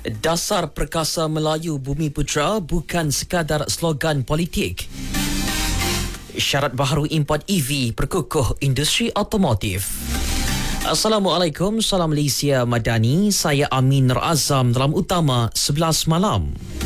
Dasar Perkasa Melayu Bumi Putra bukan sekadar slogan politik. Syarat baharu import EV perkukuh industri automotif. Assalamualaikum, salam Malaysia Madani. Saya Amin Nur Azam dalam Utama 11 malam.